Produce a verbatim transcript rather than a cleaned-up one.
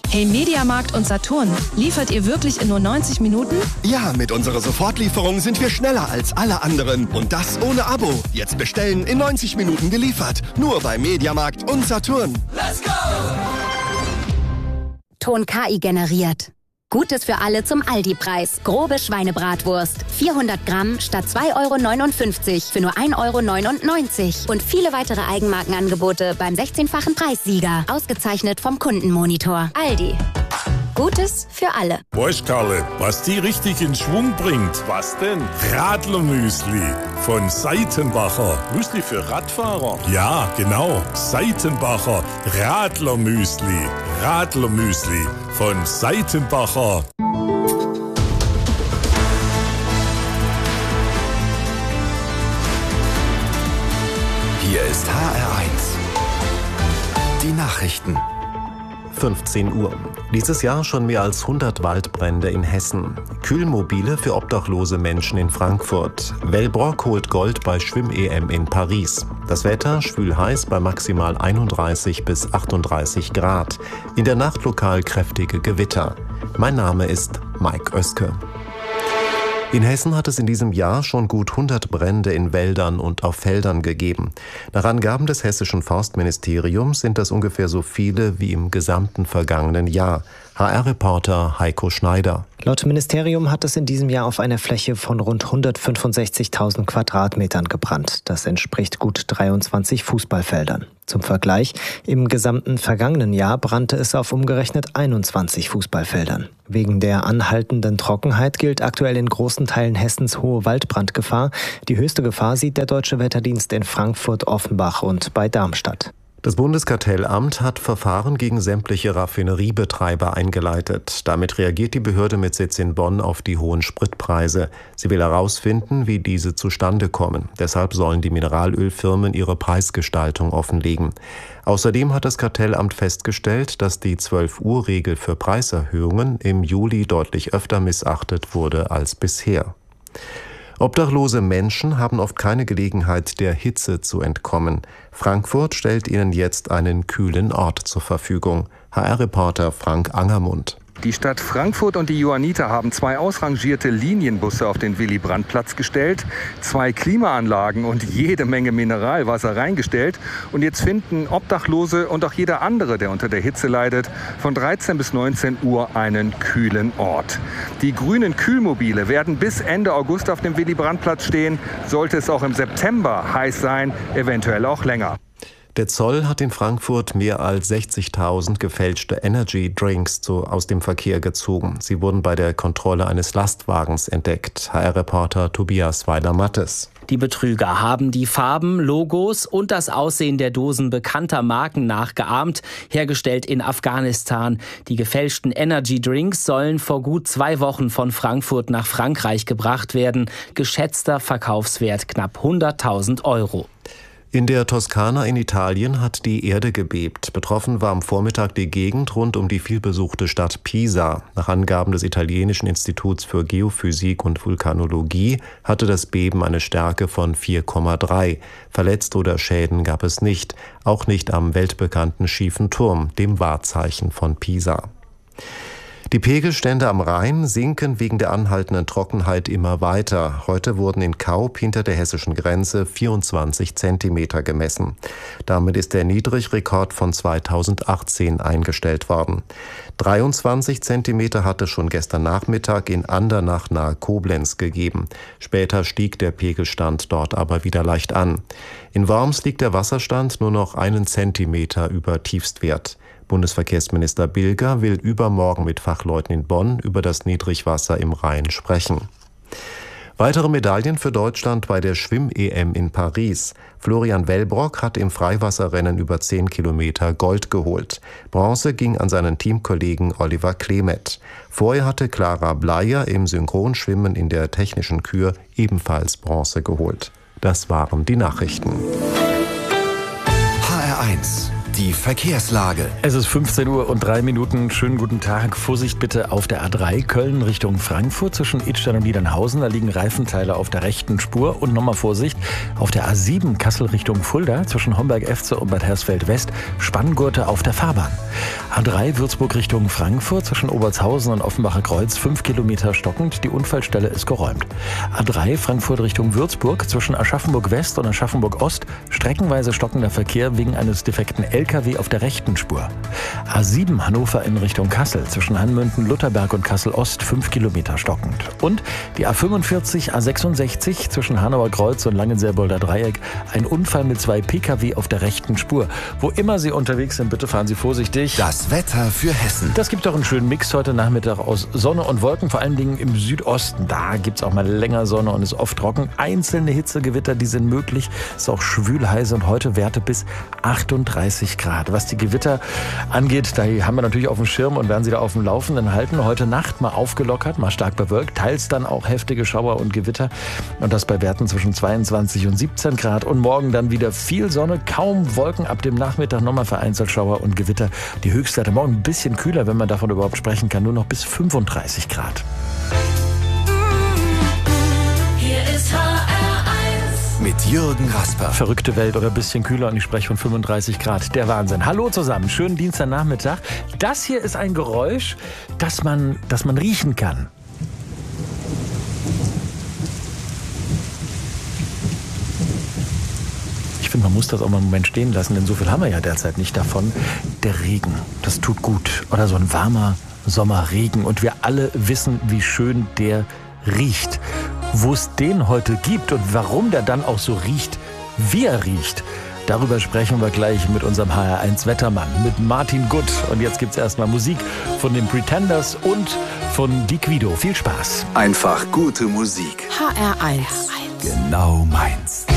Hey Mediamarkt und Saturn, liefert ihr wirklich in nur neunzig Minuten? Ja, mit unserer Sofortlieferung sind wir schneller als alle anderen. Und das ohne Abo. Jetzt bestellen, in neunzig Minuten geliefert. Nur bei Mediamarkt und Saturn. Let's go! Ton K I generiert. Gutes für alle zum Aldi-Preis. Grobe Schweinebratwurst. vierhundert Gramm statt zwei Euro neunundfünfzig für nur ein Euro neunundneunzig. Und viele weitere Eigenmarkenangebote beim sechzehnfachen Preissieger. Ausgezeichnet vom Kundenmonitor. Aldi. Gutes für alle. Weißt Karle, was die richtig in Schwung bringt? Was denn? Radlermüsli von Seitenbacher. Müsli für Radfahrer? Ja, genau. Seitenbacher Radlermüsli. Radlermüsli von Seitenbacher. Hier ist H R eins. Die Nachrichten. fünfzehn Uhr. Dieses Jahr schon mehr als hundert Waldbrände in Hessen. Kühlmobile für obdachlose Menschen in Frankfurt. Wellbrock holt Gold bei Schwimm-E M in Paris. Das Wetter schwül heiß bei maximal einunddreißig bis achtunddreißig Grad. In der Nacht lokal kräftige Gewitter. Mein Name ist Mike Oeske. In Hessen hat es in diesem Jahr schon gut hundert Brände in Wäldern und auf Feldern gegeben. Nach Angaben des hessischen Forstministeriums sind das ungefähr so viele wie im gesamten vergangenen Jahr. H R-Reporter Heiko Schneider. Laut Ministerium hat es in diesem Jahr auf einer Fläche von rund hundertfünfundsechzigtausend Quadratmetern gebrannt. Das entspricht gut dreiundzwanzig Fußballfeldern. Zum Vergleich, im gesamten vergangenen Jahr brannte es auf umgerechnet einundzwanzig Fußballfeldern. Wegen der anhaltenden Trockenheit gilt aktuell in großen Teilen Hessens hohe Waldbrandgefahr. Die höchste Gefahr sieht der Deutsche Wetterdienst in Frankfurt, Offenbach und bei Darmstadt. Das Bundeskartellamt hat Verfahren gegen sämtliche Raffineriebetreiber eingeleitet. Damit reagiert die Behörde mit Sitz in Bonn auf die hohen Spritpreise. Sie will herausfinden, wie diese zustande kommen. Deshalb sollen die Mineralölfirmen ihre Preisgestaltung offenlegen. Außerdem hat das Kartellamt festgestellt, dass die zwölf-Uhr-Regel für Preiserhöhungen im Juli deutlich öfter missachtet wurde als bisher. Obdachlose Menschen haben oft keine Gelegenheit, der Hitze zu entkommen. Frankfurt stellt ihnen jetzt einen kühlen Ort zur Verfügung. H R-Reporter Frank Angermund. Die Stadt Frankfurt und die Johanniter haben zwei ausrangierte Linienbusse auf den Willy-Brandt-Platz gestellt, zwei Klimaanlagen und jede Menge Mineralwasser reingestellt. Und jetzt finden Obdachlose und auch jeder andere, der unter der Hitze leidet, von dreizehn bis neunzehn Uhr einen kühlen Ort. Die grünen Kühlmobile werden bis Ende August auf dem Willy-Brandt-Platz stehen. Sollte es auch im September heiß sein, eventuell auch länger. Der Zoll hat in Frankfurt mehr als sechzigtausend gefälschte Energy Drinks zu, aus dem Verkehr gezogen. Sie wurden bei der Kontrolle eines Lastwagens entdeckt. H R-Reporter Tobias Weiler-Mattes. Die Betrüger haben die Farben, Logos und das Aussehen der Dosen bekannter Marken nachgeahmt, hergestellt in Afghanistan. Die gefälschten Energy Drinks sollen vor gut zwei Wochen von Frankfurt nach Frankreich gebracht werden. Geschätzter Verkaufswert knapp hunderttausend Euro. In der Toskana in Italien hat die Erde gebebt. Betroffen war am Vormittag die Gegend rund um die vielbesuchte Stadt Pisa. Nach Angaben des italienischen Instituts für Geophysik und Vulkanologie hatte das Beben eine Stärke von vier Komma drei. Verletzt oder Schäden gab es nicht, auch nicht am weltbekannten schiefen Turm, dem Wahrzeichen von Pisa. Die Pegelstände am Rhein sinken wegen der anhaltenden Trockenheit immer weiter. Heute wurden in Kaub hinter der hessischen Grenze vierundzwanzig Zentimeter gemessen. Damit ist der Niedrigrekord von zweitausendachtzehn eingestellt worden. dreiundzwanzig Zentimeter hatte schon gestern Nachmittag in Andernach nahe Koblenz gegeben. Später stieg der Pegelstand dort aber wieder leicht an. In Worms liegt der Wasserstand nur noch einen Zentimeter über Tiefstwert. Bundesverkehrsminister Bilger will übermorgen mit Fachleuten in Bonn über das Niedrigwasser im Rhein sprechen. Weitere Medaillen für Deutschland bei der Schwimm-E M in Paris. Florian Wellbrock hat im Freiwasserrennen über zehn Kilometer Gold geholt. Bronze ging an seinen Teamkollegen Oliver Klemet. Vorher hatte Clara Bleier im Synchronschwimmen in der technischen Kür ebenfalls Bronze geholt. Das waren die Nachrichten. H R eins. Die Verkehrslage. Es ist fünfzehn Uhr und drei Minuten. Schönen guten Tag. Vorsicht bitte auf der A drei Köln Richtung Frankfurt zwischen Idstein und Niedernhausen. Da liegen Reifenteile auf der rechten Spur. Und nochmal Vorsicht auf der A sieben Kassel Richtung Fulda zwischen Homberg-Efze und Bad Hersfeld West. Spanngurte auf der Fahrbahn. A drei Würzburg Richtung Frankfurt zwischen Obertshausen und Offenbacher Kreuz fünf Kilometer stockend. Die Unfallstelle ist geräumt. A drei Frankfurt Richtung Würzburg zwischen Aschaffenburg West und Aschaffenburg Ost streckenweise stockender Verkehr wegen eines defekten L K W auf der rechten Spur. A sieben Hannover in Richtung Kassel zwischen Hanmünden, Lutherberg und Kassel Ost fünf Kilometer stockend. Und die A fünfundvierzig A sechsundsechzig zwischen Hanauer Kreuz und Langenselbolder Dreieck. Ein Unfall mit zwei P K W auf der rechten Spur. Wo immer Sie unterwegs sind, bitte fahren Sie vorsichtig. Das Wetter für Hessen. Das gibt doch einen schönen Mix heute Nachmittag aus Sonne und Wolken, vor allen Dingen im Südosten. Da gibt es auch mal länger Sonne und ist oft trocken. Einzelne Hitzegewitter, die sind möglich. Ist auch schwül heiß und heute Werte bis achtunddreißig Grad. Was die Gewitter angeht, da haben wir natürlich auf dem Schirm und werden Sie da auf dem Laufenden halten. Heute Nacht mal aufgelockert, mal stark bewölkt, teils dann auch heftige Schauer und Gewitter. Und das bei Werten zwischen zweiundzwanzig und siebzehn Grad. Und morgen dann wieder viel Sonne, kaum Wolken, ab dem Nachmittag nochmal vereinzelt Schauer und Gewitter. Die Höchstwerte morgen ein bisschen kühler, wenn man davon überhaupt sprechen kann, nur noch bis fünfunddreißig Grad. Hier ist H R eins. Mit Jürgen Rasper. Verrückte Welt oder ein bisschen kühler und ich spreche von fünfunddreißig Grad. Der Wahnsinn. Hallo zusammen, schönen Dienstagnachmittag. Das hier ist ein Geräusch, das man, das man riechen kann. Ich finde, man muss das auch mal einen Moment stehen lassen, denn so viel haben wir ja derzeit nicht davon. Der Regen, das tut gut. Oder so ein warmer Sommerregen. Und wir alle wissen, wie schön der riecht. Wo es den heute gibt und warum der dann auch so riecht, wie er riecht, darüber sprechen wir gleich mit unserem H R eins Wettermann, mit Martin Gutt. Und jetzt gibt es erstmal Musik von den Pretenders und von Diquido. Viel Spaß. Einfach gute Musik. H R eins. Genau meins.